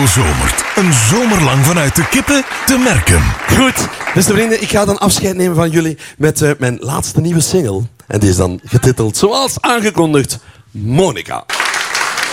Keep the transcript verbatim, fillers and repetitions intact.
gezomerd. Een zomer lang vanuit de kippen te merken. Goed, beste vrienden, ik ga dan afscheid nemen van jullie met uh, mijn laatste nieuwe single. En die is dan getiteld, zoals aangekondigd, Monica.